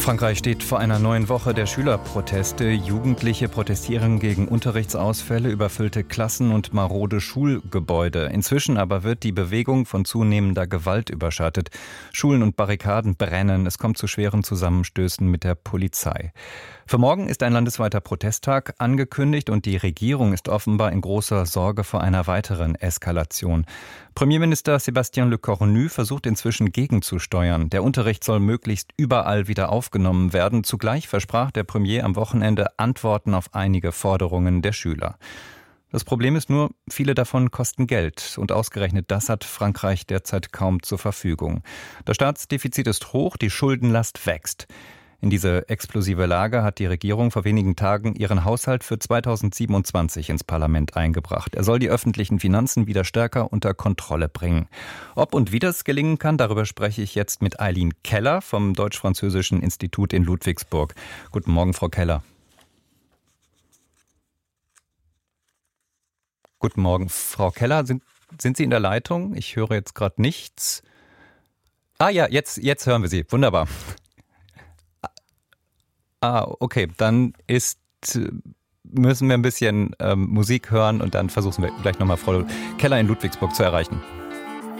Frankreich steht vor einer neuen Woche der Schülerproteste. Jugendliche protestieren gegen Unterrichtsausfälle, überfüllte Klassen und marode Schulgebäude. Inzwischen aber wird die Bewegung von zunehmender Gewalt überschattet. Schulen und Barrikaden brennen. Es kommt zu schweren Zusammenstößen mit der Polizei. Für morgen ist ein landesweiter Protesttag angekündigt und die Regierung ist offenbar in großer Sorge vor einer weiteren Eskalation. Premierminister Sébastien Lecornu versucht inzwischen gegenzusteuern. Der Unterricht soll möglichst überall wieder aufgenommen werden. Zugleich versprach der Premier am Wochenende Antworten auf einige Forderungen der Schüler. Das Problem ist nur, viele davon kosten Geld. Und ausgerechnet das hat Frankreich derzeit kaum zur Verfügung. Das Staatsdefizit ist hoch, die Schuldenlast wächst. In diese explosive Lage hat die Regierung vor wenigen Tagen ihren Haushalt für 2027 ins Parlament eingebracht. Er soll die öffentlichen Finanzen wieder stärker unter Kontrolle bringen. Ob und wie das gelingen kann, darüber spreche ich jetzt mit Eileen Keller vom Deutsch-Französischen Institut in Ludwigsburg. Guten Morgen, Frau Keller. Guten Morgen, Frau Keller. Sind Sie in der Leitung? Ich höre jetzt gerade nichts. Ah ja, jetzt hören wir Sie. Wunderbar. Okay, dann müssen wir ein bisschen Musik hören und dann versuchen wir gleich nochmal Frau Keller in Ludwigsburg zu erreichen.